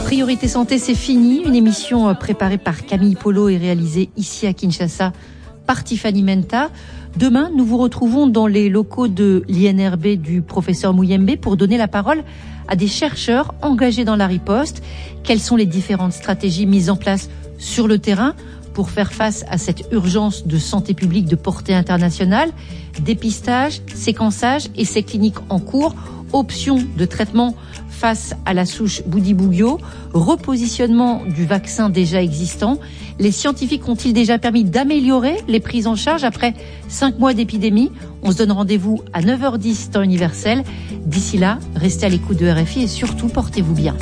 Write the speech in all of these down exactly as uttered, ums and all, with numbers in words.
Priorité Santé, c'est fini. Une émission préparée par Camille Polo et réalisée ici à Kinshasa par Tiffany Menta. Demain, nous vous retrouvons dans les locaux de l'I N R B du professeur Mouyembe pour donner la parole à des chercheurs engagés dans la riposte. Quelles sont les différentes stratégies mises en place sur le terrain pour faire face à cette urgence de santé publique de portée internationale? Dépistage, séquençage, essais cliniques en cours, options de traitement face à la souche Bundibugyo, repositionnement du vaccin déjà existant. Les scientifiques ont-ils déjà permis d'améliorer les prises en charge après cinq mois d'épidémie? On se donne rendez-vous à neuf heures dix temps universel. D'ici là, restez à l'écoute de R F I et surtout, portez-vous bien.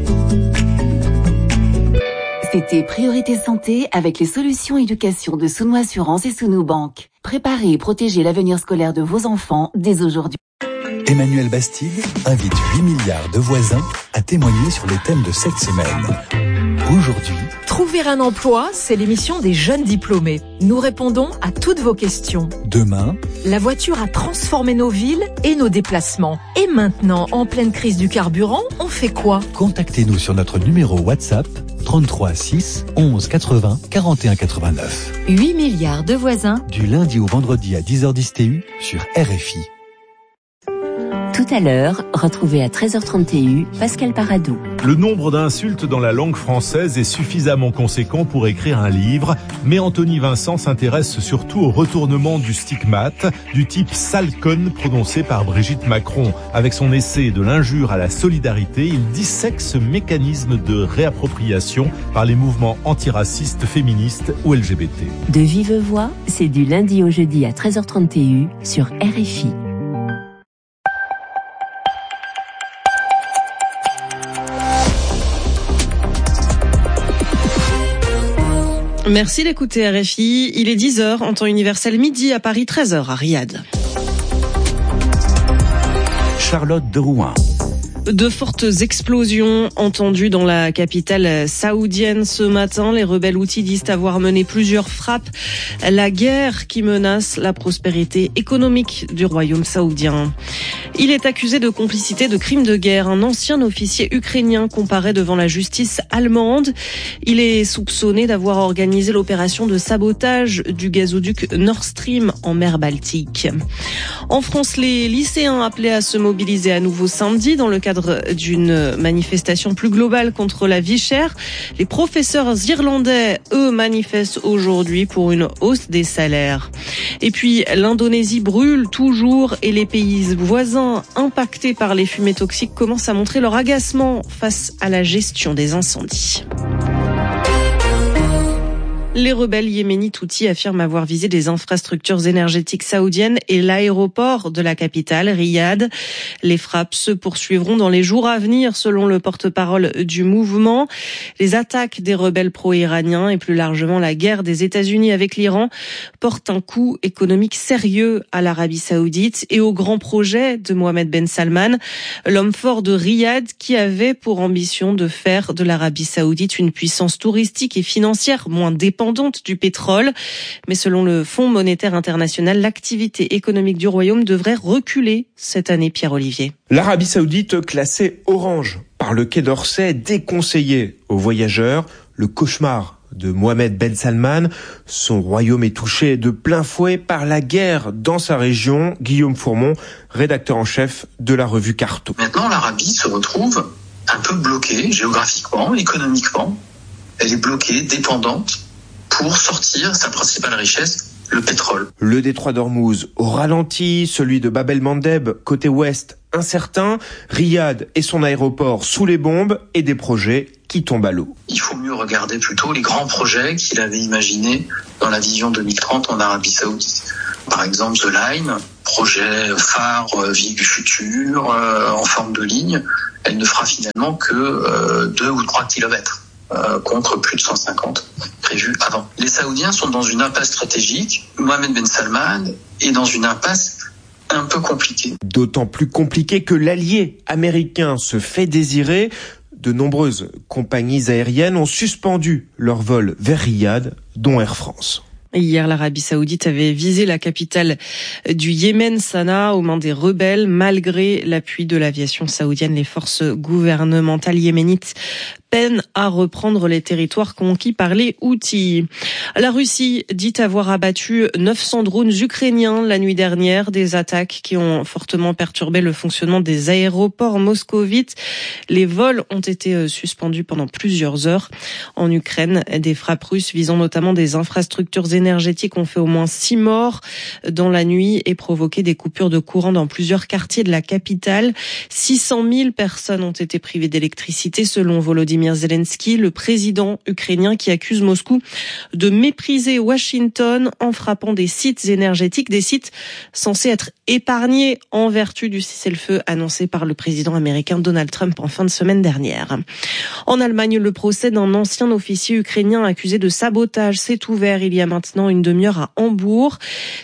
C'était Priorité Santé avec les solutions éducation de Sounou Assurance et Sounou Banque. Préparez et protégez l'avenir scolaire de vos enfants dès aujourd'hui. Emmanuel Bastide invite huit milliards de voisins à témoigner sur les thèmes de cette semaine. Aujourd'hui, Trouver un emploi, c'est l'émission des jeunes diplômés. Nous répondons à toutes vos questions. demain, La voiture a transformé nos villes et nos déplacements. Et maintenant, en pleine crise du carburant, on fait quoi? contactez-nous sur notre numéro WhatsApp trente-trois six onze quatre-vingts quarante et un quatre-vingt-neuf. huit milliards de voisins. Du lundi au vendredi à dix heures dix T U sur R F I. Tout à l'heure, retrouvez à treize heures trente T U Pascal Paradou. Le nombre d'insultes dans la langue française est suffisamment conséquent pour écrire un livre, mais Anthony Vincent s'intéresse surtout au retournement du stigmate, du type sale conne prononcé par Brigitte Macron. Avec son essai de l'injure à la solidarité, il dissèque ce mécanisme de réappropriation par les mouvements antiracistes, féministes ou L G B T. De vive voix, c'est du lundi au jeudi à treize heures trente T U sur R F I. Merci d'écouter R F I. Il est dix heures en temps universel, midi à Paris, treize heures à Riyad. Charlotte de Rouen. De fortes explosions entendues dans la capitale saoudienne ce matin. Les rebelles houthis disent avoir mené plusieurs frappes. La guerre qui menace la prospérité économique du royaume saoudien. Il est accusé de complicité de crimes de guerre. Un ancien officier ukrainien comparaît devant la justice allemande. Il est soupçonné d'avoir organisé l'opération de sabotage du gazoduc Nord Stream en mer Baltique. En France, les lycéens appelés à se mobiliser à nouveau samedi dans le cadre d'une manifestation plus globale contre la vie chère. Les professeurs irlandais, eux, manifestent aujourd'hui pour une hausse des salaires. Et puis, l'Indonésie brûle toujours et les pays voisins impactés par les fumées toxiques commencent à montrer leur agacement face à la gestion des incendies. Les rebelles yéménites houthis affirment avoir visé des infrastructures énergétiques saoudiennes et l'aéroport de la capitale, Riyad. Les frappes se poursuivront dans les jours à venir, selon le porte-parole du mouvement. Les attaques des rebelles pro-iraniens et plus largement la guerre des États-Unis avec l'Iran portent un coup économique sérieux à l'Arabie saoudite et au grand projet de Mohammed Ben Salman, l'homme fort de Riyad qui avait pour ambition de faire de l'Arabie saoudite une puissance touristique et financière moins dépendante du pétrole. Mais selon le Fonds monétaire international, l'activité économique du royaume devrait reculer cette année, Pierre-Olivier. L'Arabie saoudite classée orange par le Quai d'Orsay, déconseillée aux voyageurs. Le cauchemar de Mohammed Ben Salman. Son royaume est touché de plein fouet par la guerre dans sa région. Guillaume Fourmont, rédacteur en chef de la revue Carto. Maintenant, l'Arabie se retrouve un peu bloquée géographiquement, économiquement. Elle est bloquée, dépendante pour sortir sa principale richesse, le pétrole. Le détroit d'Ormuz au ralenti, celui de Bab el-Mandeb côté ouest incertain, Riyad et son aéroport sous les bombes et des projets qui tombent à l'eau. Il faut mieux regarder plutôt les grands projets qu'il avait imaginés dans la vision deux mille trente en Arabie Saoudite. Par exemple, The Line, projet phare, euh, ville du futur, euh, en forme de ligne. Elle ne fera finalement que euh, deux ou trois kilomètres. Euh, contre plus de cent cinquante prévus avant. Les Saoudiens sont dans une impasse stratégique. Mohammed Ben Salman est dans une impasse un peu compliquée. D'autant plus compliquée que l'allié américain se fait désirer. De nombreuses compagnies aériennes ont suspendu leurs vols vers Riyad, dont Air France. Hier, l'Arabie Saoudite avait visé la capitale du Yémen, Sanaa, aux mains des rebelles. Malgré l'appui de l'aviation saoudienne, les forces gouvernementales yéménites peine à reprendre les territoires conquis par les Houthis. La Russie dit avoir abattu neuf cents drones ukrainiens la nuit dernière, des attaques qui ont fortement perturbé le fonctionnement des aéroports moscovites. Les vols ont été suspendus pendant plusieurs heures. En Ukraine, des frappes russes visant notamment des infrastructures énergétiques ont fait au moins six morts dans la nuit et provoqué des coupures de courant dans plusieurs quartiers de la capitale. six cent mille personnes ont été privées d'électricité selon Volodymyr Zelensky, le président ukrainien qui accuse Moscou de mépriser Washington en frappant des sites énergétiques, des sites censés être épargnés en vertu du cessez-le-feu annoncé par le président américain Donald Trump en fin de semaine dernière. En Allemagne, le procès d'un ancien officier ukrainien accusé de sabotage s'est ouvert il y a maintenant une demi-heure à Hambourg.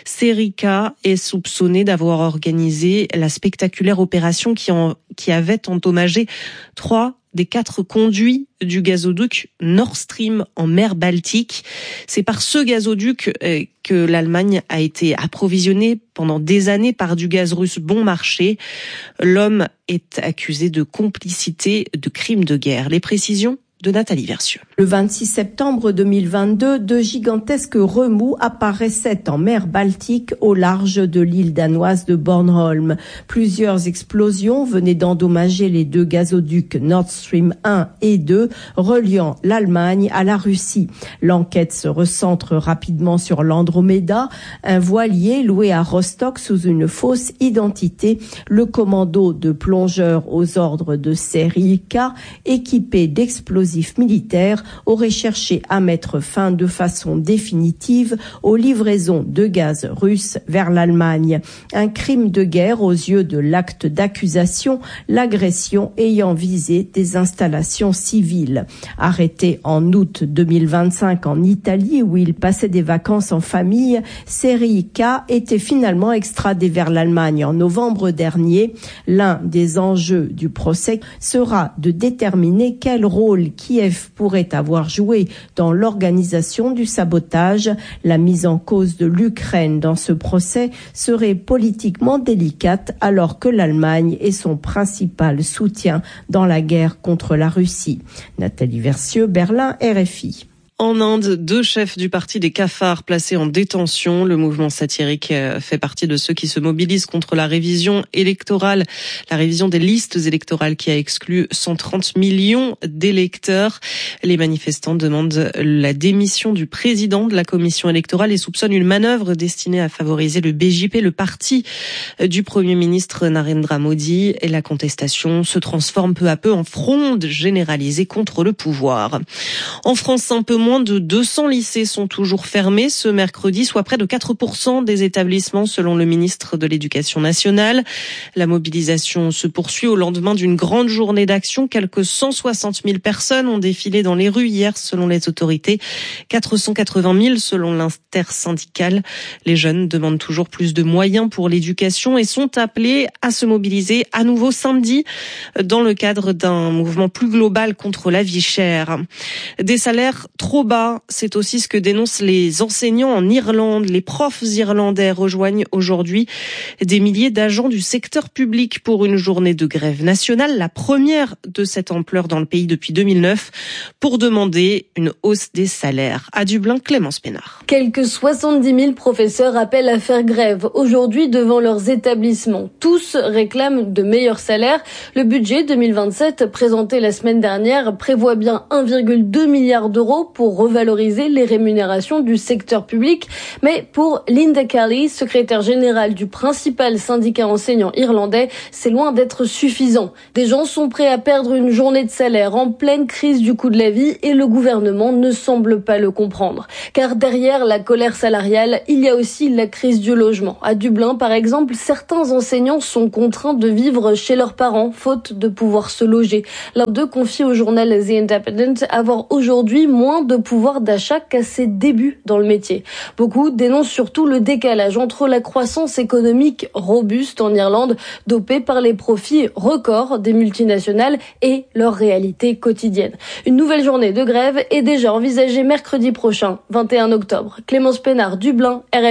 Serika est soupçonné d'avoir organisé la spectaculaire opération qui, en, qui avait endommagé trois des quatre conduits du gazoduc Nord Stream en mer Baltique. C'est par ce gazoduc que l'Allemagne a été approvisionnée pendant des années par du gaz russe bon marché. L'homme est accusé de complicité de crimes de guerre. Les précisions de Nathalie Versieux. Le vingt-six septembre deux mille vingt-deux, de gigantesques remous apparaissaient en mer Baltique au large de l'île danoise de Bornholm. Plusieurs explosions venaient d'endommager les deux gazoducs Nord Stream un et deux reliant l'Allemagne à la Russie. L'enquête se recentre rapidement sur l'Andromeda, un voilier loué à Rostock sous une fausse identité. Le commando de plongeurs aux ordres de Serika, équipé d'explosifs militaires, aurait cherché à mettre fin de façon définitive aux livraisons de gaz russe vers l'Allemagne. Un crime de guerre aux yeux de l'acte d'accusation, l'agression ayant visé des installations civiles. Arrêté en août deux mille vingt-cinq en Italie où il passait des vacances en famille, Serika était finalement extradé vers l'Allemagne en novembre dernier. L'un des enjeux du procès sera de déterminer quel rôle Kiev pourrait avoir joué dans l'organisation du sabotage. La mise en cause de l'Ukraine dans ce procès serait politiquement délicate alors que l'Allemagne est son principal soutien dans la guerre contre la Russie. Nathalie Versieux, Berlin, R F I. En Inde, deux chefs du parti des cafards placés en détention. Le mouvement satirique fait partie de ceux qui se mobilisent contre la révision électorale, la révision des listes électorales qui a exclu cent trente millions d'électeurs. Les manifestants demandent la démission du président de la commission électorale et soupçonnent une manœuvre destinée à favoriser le B J P, le parti du Premier ministre Narendra Modi. Et la contestation se transforme peu à peu en fronde généralisée contre le pouvoir. En France, un peu moins de deux cents lycées sont toujours fermés ce mercredi, soit près de quatre pour cent des établissements selon le ministre de l'Éducation nationale. La mobilisation se poursuit au lendemain d'une grande journée d'action. Quelques cent soixante mille personnes ont défilé dans les rues hier selon les autorités, quatre cent quatre-vingt mille selon l'intersyndicale. Les jeunes demandent toujours plus de moyens pour l'éducation et sont appelés à se mobiliser à nouveau samedi dans le cadre d'un mouvement plus global contre la vie chère. Des salaires trop bas, c'est aussi ce que dénoncent les enseignants en Irlande. Les profs irlandais rejoignent aujourd'hui des milliers d'agents du secteur public pour une journée de grève nationale, la première de cette ampleur dans le pays depuis deux mille neuf, pour demander une hausse des salaires. À Dublin, Clémence Pénard. Quelques soixante-dix mille professeurs appellent à faire grève aujourd'hui devant leurs établissements. Tous réclament de meilleurs salaires. Le budget deux mille vingt-sept présenté la semaine dernière prévoit bien un virgule deux milliard d'euros pour revaloriser les rémunérations du secteur public. Mais pour Linda Kelly, secrétaire générale du principal syndicat enseignant irlandais, c'est loin d'être suffisant. Des gens sont prêts à perdre une journée de salaire en pleine crise du coût de la vie et le gouvernement ne semble pas le comprendre. Car derrière la colère salariale, il y a aussi la crise du logement. À Dublin, par exemple, certains enseignants sont contraints de vivre chez leurs parents, faute de pouvoir se loger. L'un d'eux confie au journal The Independent avoir aujourd'hui moins de pouvoir d'achat qu'à ses débuts dans le métier. Beaucoup dénoncent surtout le décalage entre la croissance économique robuste en Irlande, dopée par les profits records des multinationales, et leur réalité quotidienne. Une nouvelle journée de grève est déjà envisagée mercredi prochain, vingt et un octobre. Clémence Pénard, Dublin, R F I.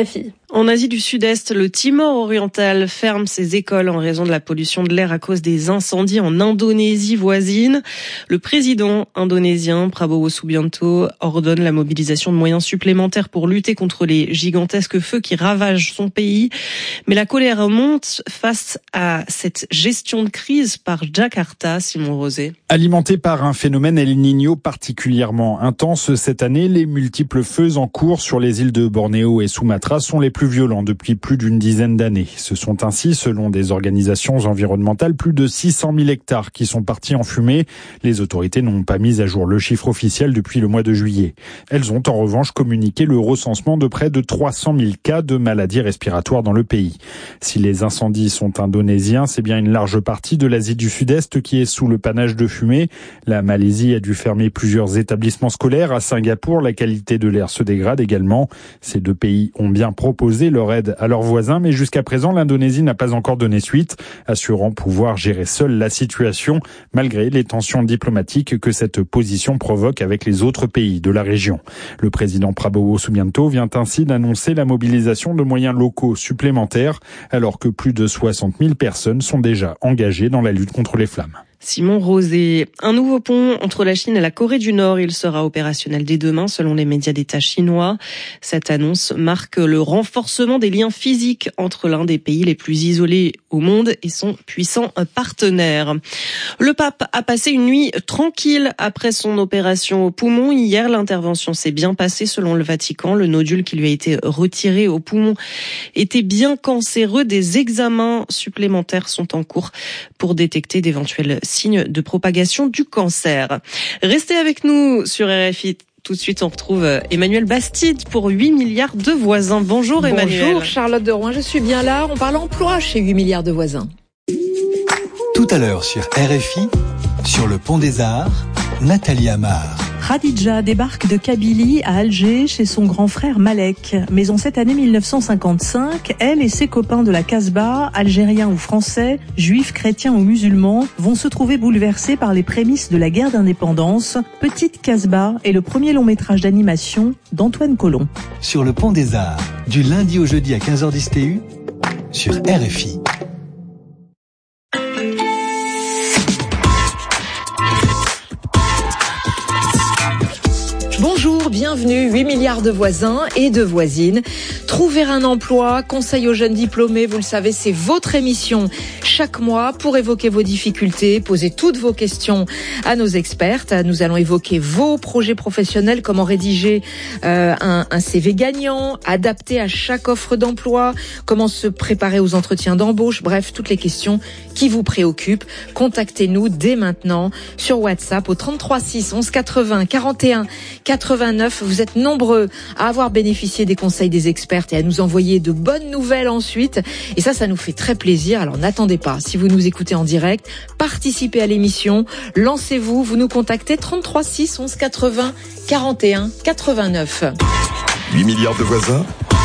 En Asie du Sud-Est, le Timor oriental ferme ses écoles en raison de la pollution de l'air à cause des incendies en Indonésie voisine. Le président indonésien Prabowo Subianto ordonne la mobilisation de moyens supplémentaires pour lutter contre les gigantesques feux qui ravagent son pays. Mais la colère monte face à cette gestion de crise par Jakarta, Simon Rosé. Alimenté par un phénomène El Niño particulièrement intense cette année, les multiples feux en cours sur les îles de Bornéo et Sumatra sont les plus violents depuis plus d'une dizaine d'années. Ce sont ainsi, selon des organisations environnementales, plus de six cent mille hectares qui sont partis en fumée. Les autorités n'ont pas mis à jour le chiffre officiel depuis le mois de juillet. Elles ont en revanche communiqué le recensement de près de trois cent mille cas de maladies respiratoires dans le pays. Si les incendies sont indonésiens, c'est bien une large partie de l'Asie du Sud-Est qui est sous le panache de fumée. La Malaisie a dû fermer plusieurs établissements scolaires. À Singapour, la qualité de l'air se dégrade également. Ces deux pays ont bien proposé leur aide à leurs voisins, mais jusqu'à présent, l'Indonésie n'a pas encore donné suite, assurant pouvoir gérer seule la situation, malgré les tensions diplomatiques que cette position provoque avec les autres pays de la région. Le président Prabowo Subianto vient ainsi d'annoncer la mobilisation de moyens locaux supplémentaires, alors que plus de soixante mille personnes sont déjà engagées dans la lutte contre les flammes. Simon Rosé. Un nouveau pont entre la Chine et la Corée du Nord. Il sera opérationnel dès demain, selon les médias d'État chinois. Cette annonce marque le renforcement des liens physiques entre l'un des pays les plus isolés au monde et son puissant partenaire. Le pape a passé une nuit tranquille après son opération au poumon. Hier, l'intervention s'est bien passée selon le Vatican. Le nodule qui lui a été retiré au poumon était bien cancéreux. Des examens supplémentaires sont en cours pour détecter d'éventuels signes de propagation du cancer. Restez avec nous sur R F I. Tout de suite, on retrouve Emmanuel Bastide pour huit milliards de voisins. Bonjour Emmanuel. Bonjour Charlotte de Rouen, je suis bien là. On parle emploi chez huit milliards de voisins. Tout à l'heure sur R F I, sur le Pont des Arts, Nathalie Amar. Khadija débarque de Kabylie à Alger chez son grand frère Malek. Mais en cette année mille neuf cent cinquante-cinq, elle et ses copains de la Casbah, algériens ou français, juifs, chrétiens ou musulmans, vont se trouver bouleversés par les prémices de la guerre d'indépendance. Petite Casbah est le premier long métrage d'animation d'Antoine Colomb. Sur le Pont des Arts, du lundi au jeudi à quinze heures dix T U, sur R F I. Bonjour, bienvenue, huit milliards de voisins et de voisines. Trouver un emploi, conseil aux jeunes diplômés, vous le savez, c'est votre émission chaque mois pour évoquer vos difficultés, poser toutes vos questions à nos expertes. Nous allons évoquer vos projets professionnels, comment rédiger euh, un, un C V gagnant, adapté à chaque offre d'emploi, comment se préparer aux entretiens d'embauche, bref, toutes les questions qui vous préoccupent. Contactez-nous dès maintenant sur WhatsApp au trente-trois six onze quatre-vingts quarante et un quatre-vingt-neuf. Vous êtes nombreux à avoir bénéficié des conseils des expertes et à nous envoyer de bonnes nouvelles ensuite. Et ça, ça nous fait très plaisir. Alors n'attendez pas. Si vous nous écoutez en direct, participez à l'émission. Lancez-vous. Vous nous contactez trente-trois six onze quatre-vingts quarante et un quatre-vingt-neuf. huit milliards de voisins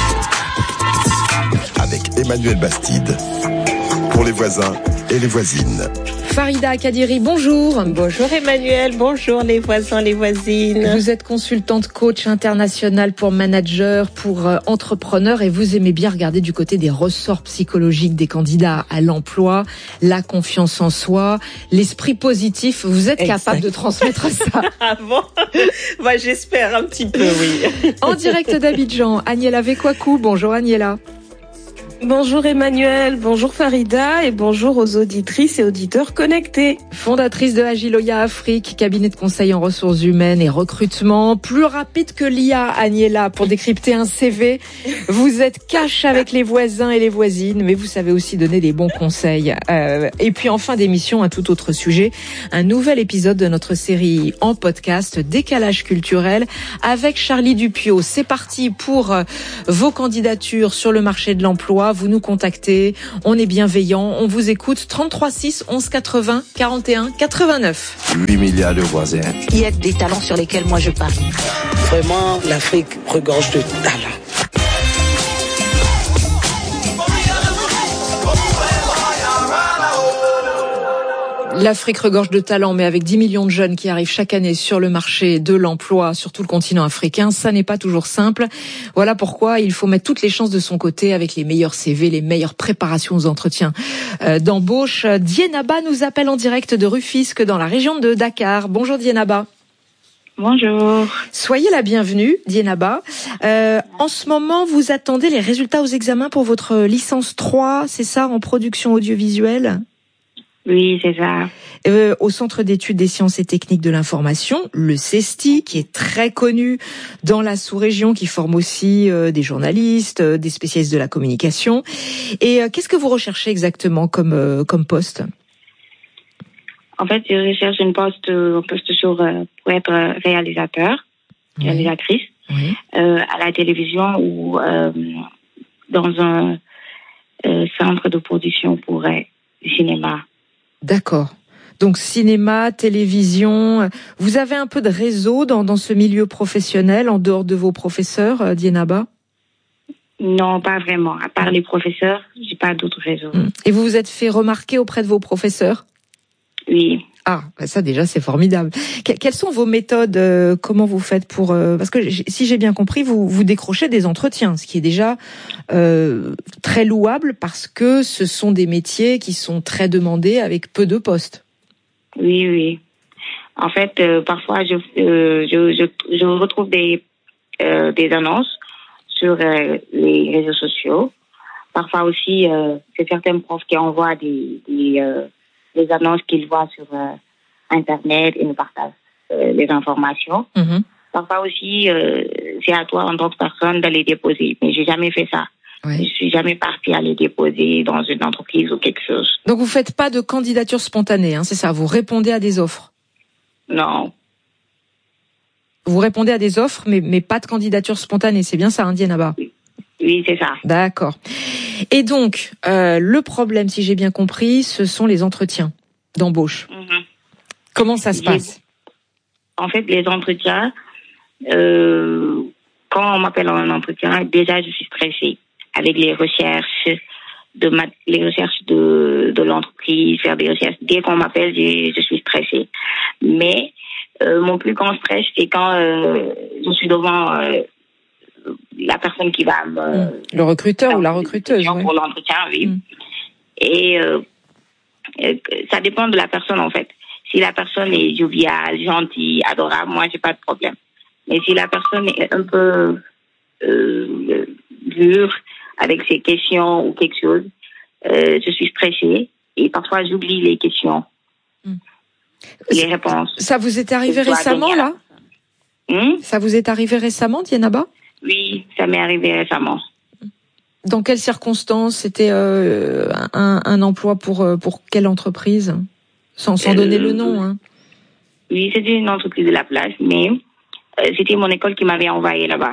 avec Emmanuel Bastide. Pour les voisins et les voisines. Farida Kadiri, bonjour. Bonjour Emmanuel, bonjour les voisins, les voisines. Vous êtes consultante coach internationale pour managers, pour euh, entrepreneurs et vous aimez bien regarder du côté des ressorts psychologiques des candidats à l'emploi, la confiance en soi, l'esprit positif. Vous êtes exact. Capable de transmettre ça? Ah bon? Bah, j'espère un petit peu, oui. En direct d'Abidjan, Agnella Vekwaku. Bonjour Agnella. Bonjour Emmanuel, bonjour Farida et bonjour aux auditrices et auditeurs connectés. Fondatrice de Agiloya Afrique, cabinet de conseil en ressources humaines et recrutement. Plus rapide que l'I A, Agnella, pour décrypter un C V. Vous êtes cash avec les voisins et les voisines, mais vous savez aussi donner des bons conseils. Euh, et puis en fin d'émission, un tout autre sujet, un nouvel épisode de notre série en podcast Décalage culturel avec Charlie Dupiot. C'est parti pour euh, vos candidatures sur le marché de l'emploi. Vous nous contactez, on est bienveillant, on vous écoute. Trente-trois six onze quatre-vingts quarante et un quatre-vingt-neuf. huit milliards de voisins. Il y a des talents sur lesquels moi je parie. Vraiment, l'Afrique regorge de talents. L'Afrique regorge de talents, mais avec dix millions de jeunes qui arrivent chaque année sur le marché de l'emploi sur tout le continent africain, ça n'est pas toujours simple. Voilà pourquoi il faut mettre toutes les chances de son côté avec les meilleurs C V, les meilleures préparations aux entretiens euh, d'embauche. Dienaba nous appelle en direct de Rufisque dans la région de Dakar. Bonjour Dienaba. Bonjour. Soyez la bienvenue, Dienaba. Euh, en ce moment, vous attendez les résultats aux examens pour votre licence trois, c'est ça, en production audiovisuelle ? Oui, c'est ça. Euh, au Centre d'études des sciences et techniques de l'information, le CESTI, qui est très connu dans la sous-région, qui forme aussi euh, des journalistes, euh, des spécialistes de la communication. Et euh, qu'est-ce que vous recherchez exactement comme euh, comme poste ? En fait, je recherche une poste, un poste sur, euh, pour être réalisateur, oui. réalisatrice, oui. Euh, à la télévision ou euh, dans un euh, centre de production pour euh, cinéma. D'accord. Donc cinéma, télévision. Vous avez un peu de réseau dans, dans ce milieu professionnel en dehors de vos professeurs, euh, Dienaba ? Non, pas vraiment. À part les professeurs, j'ai pas d'autres réseaux. Et vous vous êtes fait remarquer auprès de vos professeurs ? Oui. Ah, ça déjà c'est formidable. Que, quelles sont vos méthodes euh, Comment vous faites pour euh, parce que si j'ai bien compris, vous vous décrochez des entretiens, ce qui est déjà euh, très louable parce que ce sont des métiers qui sont très demandés avec peu de postes. Oui, oui. En fait, euh, parfois je, euh, je je je retrouve des euh, des annonces sur euh, les réseaux sociaux. Parfois aussi, euh, c'est certains profs qui envoient des des euh, les annonces qu'ils voient sur euh, Internet et nous partagent euh, les informations. Mm-hmm. Parfois aussi, euh, c'est à toi en tant que personne de les déposer. Mais j'ai jamais fait ça. Oui. Je suis jamais partie à les déposer dans une entreprise ou quelque chose. Donc vous faites pas de candidature spontanée, hein, c'est ça ? Vous répondez à des offres ? Non. Vous répondez à des offres, mais, mais pas de candidature spontanée, c'est bien ça, hein, Dienaba ? Oui. Oui, c'est ça. D'accord. Et donc, euh, le problème, si j'ai bien compris, ce sont les entretiens d'embauche. Mm-hmm. Comment ça se les, passe ? En fait, les entretiens, euh, quand on m'appelle en entretien, déjà, je suis stressée avec les recherches de ma, les recherches de, de l'entreprise, faire des recherches. Dès qu'on m'appelle, je, je suis stressée. Mais euh, mon plus grand stress, c'est quand euh, je suis devant... Euh, la personne qui va me... Le recruteur ou la recruteuse, oui. Pour l'entretien, oui. Mm. Et euh, ça dépend de la personne, en fait. Si la personne est joviale, gentille, adorable, moi, j'ai pas de problème. Mais si la personne est un peu euh, dure avec ses questions ou quelque chose, euh, je suis stressée et parfois j'oublie les questions, mm. les réponses. Ça vous est arrivé récemment, là hmm? Ça vous est arrivé récemment, Dienaba ? Oui, ça m'est arrivé récemment. Dans quelles circonstances ? C'était euh, un, un emploi pour pour quelle entreprise ? Sans, sans euh, donner le nom. Hein. Oui, c'était une entreprise de la place, mais euh, c'était mon école qui m'avait envoyé là-bas.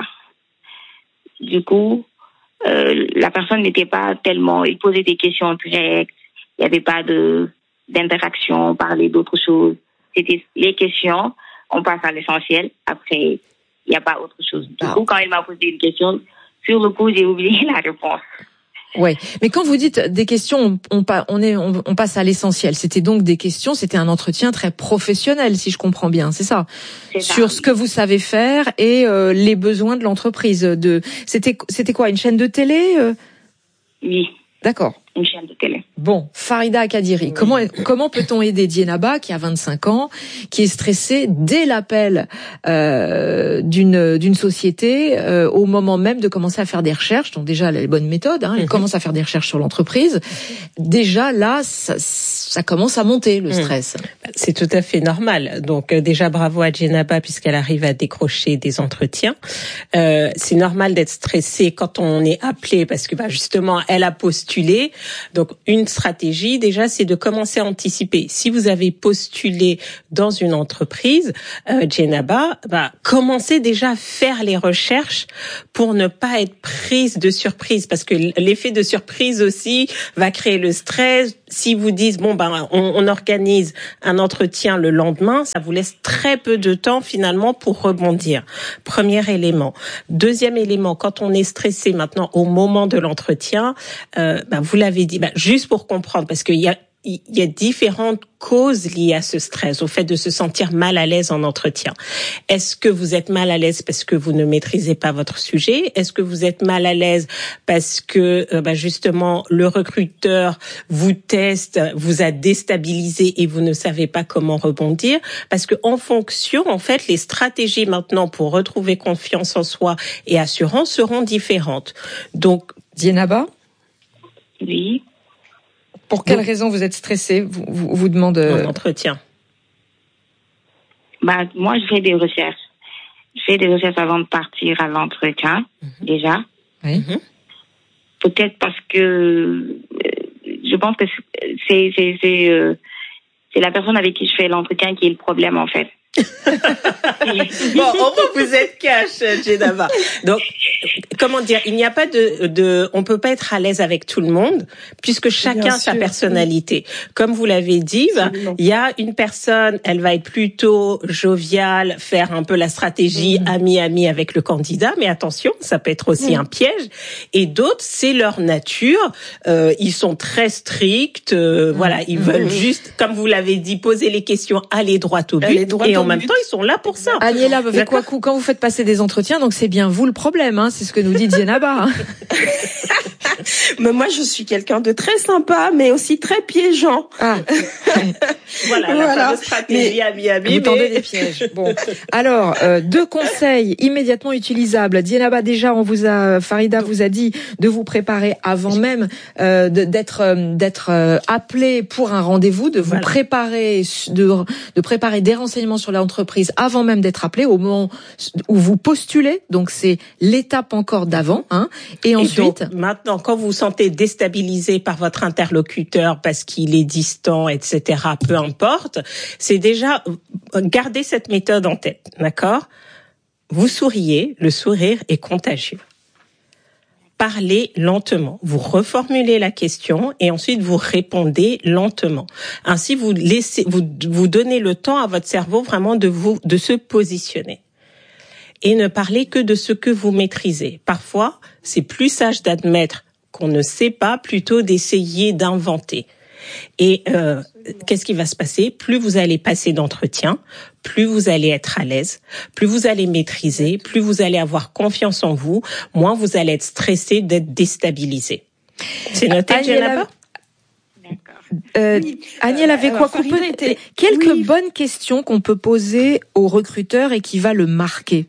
Du coup, euh, la personne n'était pas tellement... Il posait des questions directes, il n'y avait pas de d'interaction, parler d'autres choses. C'était les questions, on passe à l'essentiel, après... Il n'y a pas autre chose. Du ah. coup, quand il m'a posé une question, sur le coup, j'ai oublié la réponse. Ouais, mais quand vous dites des questions, on, on, on, est, on, on passe à l'essentiel. C'était donc des questions, c'était un entretien très professionnel, si je comprends bien, c'est ça, c'est ça sur oui. ce que vous savez faire et euh, les besoins de l'entreprise. De, c'était, c'était quoi, une chaîne de télé euh Oui. D'accord. Une chaîne de télé. Bon, Farida Kadiri, oui. comment comment peut-on aider Dienaba qui a vingt-cinq ans, qui est stressée dès l'appel euh, d'une d'une société euh, au moment même de commencer à faire des recherches. Donc déjà les bonnes méthodes, hein, elle mm-hmm. commence à faire des recherches sur l'entreprise. Déjà là, ça, ça commence à monter le stress. Mm. C'est tout à fait normal. Donc euh, déjà bravo à Dienaba puisqu'elle arrive à décrocher des entretiens. Euh, c'est normal d'être stressé quand on est appelé parce que bah, justement elle a postulé. Donc, une stratégie, déjà, c'est de commencer à anticiper. Si vous avez postulé dans une entreprise, euh, Dienaba, bah, commencez déjà à faire les recherches pour ne pas être prise de surprise, parce que l'effet de surprise aussi va créer le stress. Si vous dites, bon, ben, on, on organise un entretien le lendemain, ça vous laisse très peu de temps, finalement, pour rebondir. Premier élément. Deuxième élément, quand on est stressé maintenant au moment de l'entretien, euh, ben, vous l'avez dit, ben, juste pour comprendre, parce qu'il y a il y a différentes causes liées à ce stress, au fait de se sentir mal à l'aise en entretien. Est-ce que vous êtes mal à l'aise parce que vous ne maîtrisez pas votre sujet? Est-ce que vous êtes mal à l'aise parce que euh, bah justement le recruteur vous teste, vous a déstabilisé et vous ne savez pas comment rebondir? Parce que en fonction, en fait, les stratégies maintenant pour retrouver confiance en soi et assurance seront différentes. Donc, Dienaba? Oui. Pour quelle raison vous êtes stressée? Vous, vous, vous demande un entretien. Bah, moi, je fais des recherches. Je fais des recherches avant de partir à l'entretien, mm-hmm. déjà. Oui. Mm-hmm. Peut-être parce que euh, je pense que c'est c'est c'est euh, c'est la personne avec qui je fais l'entretien qui est le problème en fait. Bon, au moins vous êtes cash, Jenaba. Donc, comment dire, il n'y a pas de, de, on peut pas être à l'aise avec tout le monde, puisque chacun a sa personnalité. Comme vous l'avez dit, bah, il y a une personne, elle va être plutôt joviale, faire un peu la stratégie mmh. ami-ami avec le candidat, mais attention, ça peut être aussi mmh. un piège. Et d'autres, c'est leur nature, euh, ils sont très stricts, euh, mmh. voilà, ils mmh. veulent juste, comme vous l'avez dit, poser les questions, aller droit au but. Et en même temps, ils sont là pour ça. Agnella Vekwaku, quand vous faites passer des entretiens, donc c'est bien vous le problème, hein, c'est ce que nous dit Dienaba. Mais moi, je suis quelqu'un de très sympa, mais aussi très piégeant. Ah. voilà, la voilà. fameuse stratégie ami-ami. Vous tendez des pièges. Bon, alors euh, deux conseils immédiatement utilisables. Dienaba, déjà, on vous a, Farida vous a dit de vous préparer avant même euh, de, d'être euh, d'être euh, appelé pour un rendez-vous, de vous voilà. préparer, de de préparer des renseignements sur l'entreprise avant même d'être appelé, au moment où vous postulez. Donc c'est l'étape encore d'avant, hein. Et ensuite, et donc, maintenant, quand vous vous sentez déstabilisé par votre interlocuteur parce qu'il est distant, et cetera, peu importe, c'est déjà garder cette méthode en tête, d'accord? Vous souriez, le sourire est contagieux. Parlez lentement. Vous reformulez la question et ensuite vous répondez lentement. Ainsi, vous laissez, vous, vous donnez le temps à votre cerveau vraiment de vous, de se positionner. Et ne parlez que de ce que vous maîtrisez. Parfois, c'est plus sage d'admettre qu'on ne sait pas plutôt d'essayer d'inventer. Et euh, qu'est-ce qui va se passer? Plus vous allez passer d'entretien, plus vous allez être à l'aise, plus vous allez maîtriser, plus vous allez avoir confiance en vous, moins vous allez être stressé d'être déstabilisé. C'est noté, Jenaba? Euh, oui, Agnella Vekwaku, était... quelques oui. bonnes questions qu'on peut poser au recruteur et qui va le marquer.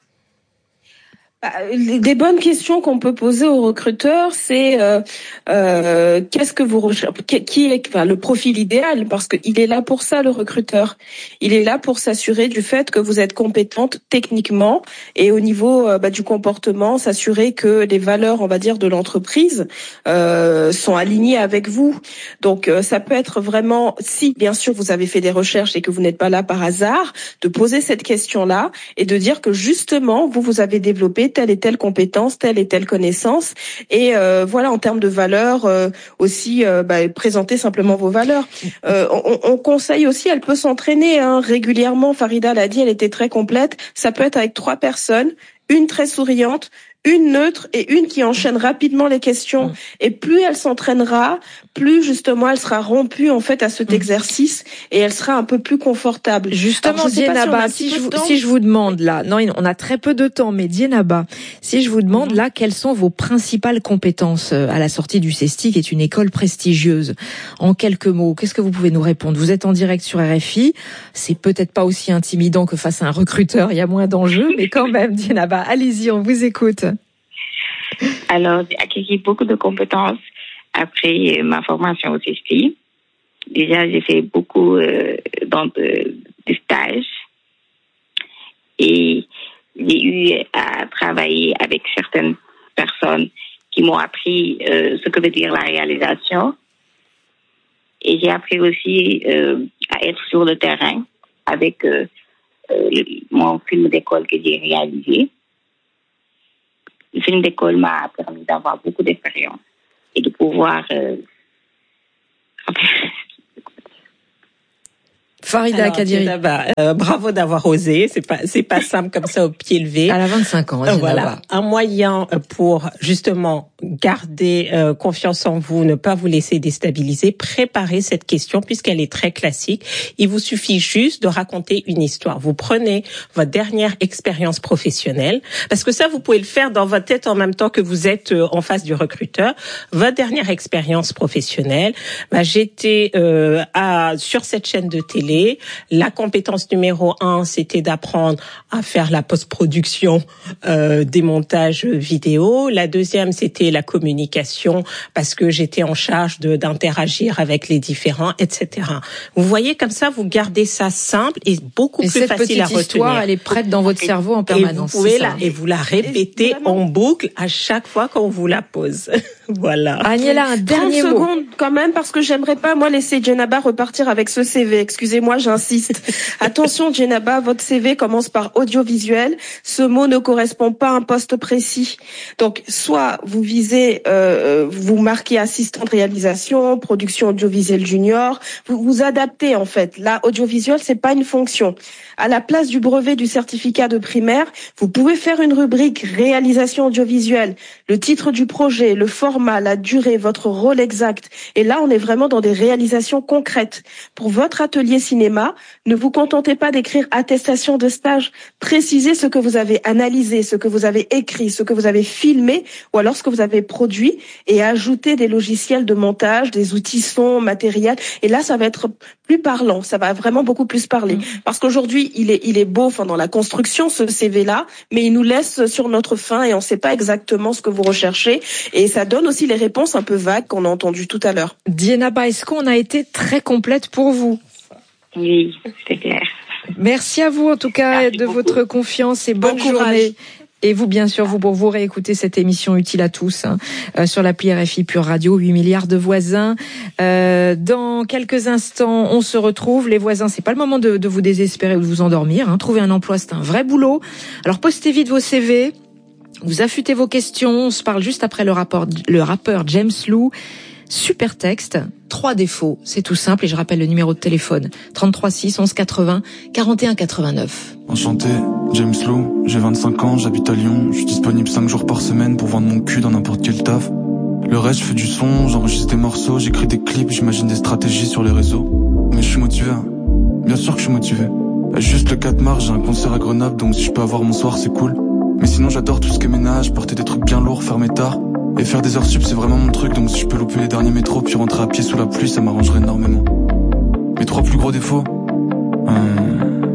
Des bonnes questions qu'on peut poser aux recruteurs, c'est euh, euh, qu'est-ce que vous recherchez, qui est enfin, le profil idéal, parce qu'il est là pour ça, le recruteur. Il est là pour s'assurer du fait que vous êtes compétente techniquement et au niveau euh, bah, du comportement, s'assurer que les valeurs, on va dire, de l'entreprise euh, sont alignées avec vous. Donc euh, ça peut être vraiment, si bien sûr vous avez fait des recherches et que vous n'êtes pas là par hasard, de poser cette question-là et de dire que justement vous vous avez développé telle et telle compétence, telle et telle connaissance, et euh, voilà, en termes de valeurs euh, aussi, euh, bah, présenter simplement vos valeurs. Euh, on, on conseille aussi, elle peut s'entraîner hein, régulièrement. Farida l'a dit, elle était très complète. Ça peut être avec trois personnes, une très souriante, une neutre et une qui enchaîne rapidement les questions. Et plus elle s'entraînera, plus justement elle sera rompue en fait à cet exercice et elle sera un peu plus confortable. Justement, Dienaba, si, si, je, si je vous demande là, non, on a très peu de temps, mais Dienaba, si je vous demande là, quelles sont vos principales compétences à la sortie du CESTI, qui est une école prestigieuse? En quelques mots, qu'est-ce que vous pouvez nous répondre? Vous êtes en direct sur R F I, c'est peut-être pas aussi intimidant que face à un recruteur, il y a moins d'enjeux, mais quand même, Dienaba, allez-y, on vous écoute. Alors, j'ai acquis beaucoup de compétences après ma formation au CESTI. Déjà, j'ai fait beaucoup euh, dans de, de stages et j'ai eu à travailler avec certaines personnes qui m'ont appris euh, ce que veut dire la réalisation. Et j'ai appris aussi euh, à être sur le terrain avec euh, euh, mon film d'école que j'ai réalisé. Le film d'école m'a permis d'avoir beaucoup d'expérience et de pouvoir... Euh... Farida Kadiri. Euh, bravo d'avoir osé. C'est pas, c'est pas simple comme ça au pied levé. Elle a vingt-cinq ans. Euh, voilà. Un moyen pour justement garder euh, confiance en vous, ne pas vous laisser déstabiliser, préparez cette question puisqu'elle est très classique. Il vous suffit juste de raconter une histoire. Vous prenez votre dernière expérience professionnelle, parce que ça, vous pouvez le faire dans votre tête en même temps que vous êtes euh, en face du recruteur. Votre dernière expérience professionnelle, bah, j'étais euh, à, sur cette chaîne de télé. La compétence numéro un, c'était d'apprendre à faire la post-production euh, des montages vidéo. La deuxième, c'était la communication, parce que j'étais en charge de, d'interagir avec les différents, et cetera. Vous voyez, comme ça, vous gardez ça simple et beaucoup et plus facile à retenir. Et cette petite histoire, elle est prête dans votre cerveau en permanence. Et vous pouvez la, et vous la répétez en boucle à chaque fois qu'on vous la pose. Voilà. Agnella, un dernier trente mot. secondes quand même, parce que j'aimerais pas, moi, laisser Djenaba repartir avec ce C V. Excusez-moi, j'insiste. Attention, Djenaba, votre C V commence par audiovisuel. Ce mot ne correspond pas à un poste précis. Donc, soit vous visez, euh, vous marquez assistant de réalisation, production audiovisuelle junior. Vous vous adaptez, en fait. Là, audiovisuel, c'est pas une fonction. À la place du brevet du certificat de primaire, vous pouvez faire une rubrique réalisation audiovisuelle, le titre du projet, le format, la durée, votre rôle exact. Et là, on est vraiment dans des réalisations concrètes. Pour votre atelier cinéma, ne vous contentez pas d'écrire attestation de stage. Précisez ce que vous avez analysé, ce que vous avez écrit, ce que vous avez filmé, ou alors ce que vous avez produit, et ajoutez des logiciels de montage, des outils son, matériel. Et là, ça va être plus parlant. Ça va vraiment beaucoup plus parler. Parce qu'aujourd'hui, il est, il est beau dans la construction, ce C V-là, mais il nous laisse sur notre faim et on ne sait pas exactement ce que vous recherchez. Et ça donne aussi les réponses un peu vagues qu'on a entendues tout à l'heure. Djenaba, est-ce qu'on a été très complète pour vous? Oui, c'est clair. Merci à vous en tout cas Merci de beaucoup. votre confiance et bonne Bon journée. Et vous, bien sûr, vous, pour vous réécouter cette émission utile à tous hein, euh, sur l'appli R F I Pure Radio, huit milliards de voisins. Euh, dans quelques instants, on se retrouve. Les voisins, c'est pas le moment de, de vous désespérer ou de vous endormir. Hein. Trouver un emploi, c'est un vrai boulot. Alors, postez vite vos C V, vous affûtez vos questions. On se parle juste après le, rapport, le rappeur James Lou. Super texte, trois défauts, c'est tout simple et je rappelle le numéro de téléphone trente-trois six onze quatre-vingts quarante et un quatre-vingt-neuf. Enchanté, James Lou, j'ai vingt-cinq ans, j'habite à Lyon, je suis disponible cinq jours par semaine pour vendre mon cul dans n'importe quel taf. Le reste, je fais du son, j'enregistre des morceaux, j'écris des clips, j'imagine des stratégies sur les réseaux. Mais je suis motivé, hein. Bien sûr que je suis motivé. Juste le quatre mars, j'ai un concert à Grenoble, donc si je peux avoir mon soir, c'est cool. Mais sinon, j'adore tout ce qui est ménage, porter des trucs bien lourds, fermer tard. Et faire des heures sup, c'est vraiment mon truc, donc si je peux louper les derniers métros puis rentrer à pied sous la pluie, ça m'arrangerait énormément. Mes trois plus gros défauts, euh,